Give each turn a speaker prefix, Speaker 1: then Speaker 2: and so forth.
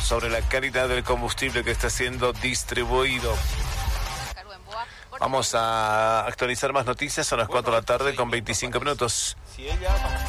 Speaker 1: sobre la calidad del combustible que está siendo distribuido. Vamos a actualizar más noticias a las 4 de la tarde con 25 minutos.
Speaker 2: Si ella